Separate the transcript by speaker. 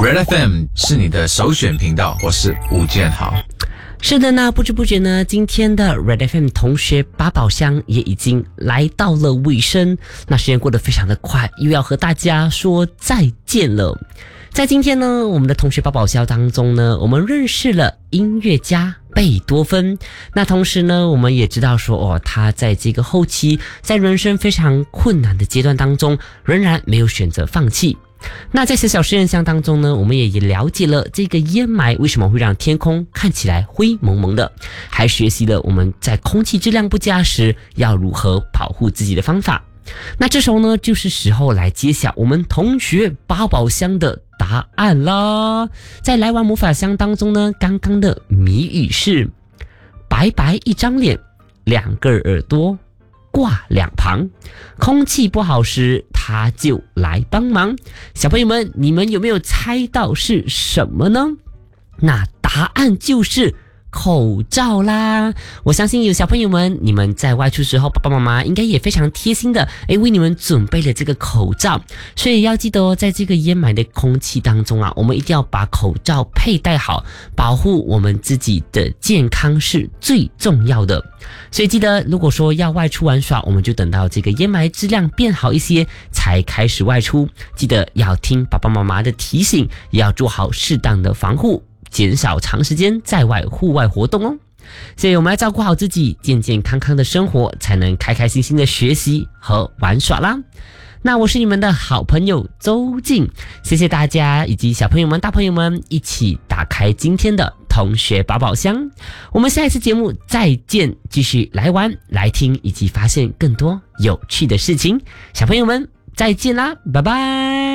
Speaker 1: Red FM 是你的首选频道，我是吴建豪。
Speaker 2: 是的呢，不知不觉呢，今天的 Red FM 同学八宝箱也已经来到了尾声。那时间过得非常的快，又要和大家说再见了。在今天呢，我们的同学八宝箱当中呢，我们认识了音乐家贝多芬。那同时呢，我们也知道说他在这个后期，在人生非常困难的阶段当中，仍然没有选择放弃。那在小小实验箱当中呢，我们也了解了这个烟霾为什么会让天空看起来灰蒙蒙的，还学习了我们在空气质量不佳时要如何保护自己的方法。那这时候呢，就是时候来揭晓我们同学八宝箱的答案啦。在来玩魔法箱当中呢，刚刚的谜语是白白一张脸，2个耳朵挂2旁，空气不好时他就来帮忙。小朋友们，你们有没有猜到是什么呢？那答案就是口罩啦。我相信有小朋友们，你们在外出时候，爸爸妈妈应该也非常贴心的为你们准备了这个口罩。所以要记得在这个烟霾的空气当中我们一定要把口罩佩戴好，保护我们自己的健康是最重要的。所以记得，如果说要外出玩耍，我们就等到这个烟霾质量变好一些才开始外出。记得要听爸爸妈妈的提醒，也要做好适当的防护，减少长时间在户外活动哦。所以我们要照顾好自己，健健康康的生活，才能开开心心的学习和玩耍啦。那我是你们的好朋友周静，谢谢大家以及小朋友们大朋友们一起打开今天的同学宝宝箱。我们下一次节目再见，继续来玩来听以及发现更多有趣的事情。小朋友们再见啦，拜拜。